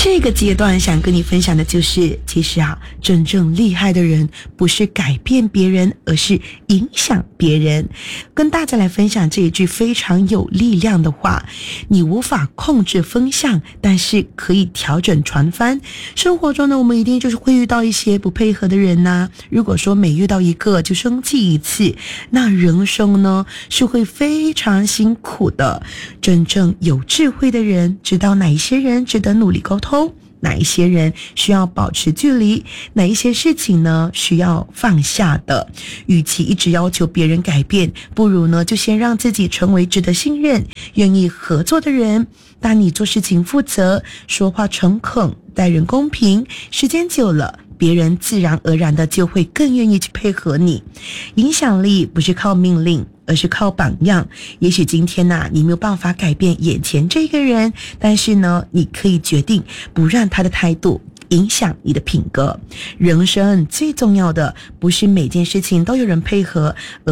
这个阶段想跟你分享的就是，其实真正厉害的人不是改变别人，而是影响别人。跟大家来分享这一句非常有力量的话：你无法控制风向，但是可以调整船帆。生活中呢，我们一定就是会遇到一些不配合的人呐。如果说每遇到一个就生气一次，那人生呢是会非常辛苦的。真正有智慧的人知道哪一些人值得努力沟通，哪一些人需要保持距离，哪一些事情呢需要放下的。与其一直要求别人改变，不如呢就先让自己成为值得信任、愿意合作的人。当你做事情负责，说话诚恳，待人公平，时间久了，别人自然而然的就会更愿意去配合你。影响力不是靠命令，而是靠榜样。也许今天你没有办法改变眼前这个人，但是呢，你可以决定不让他的态度影响你的品格。人生最重要的不是每件事情都有人配合，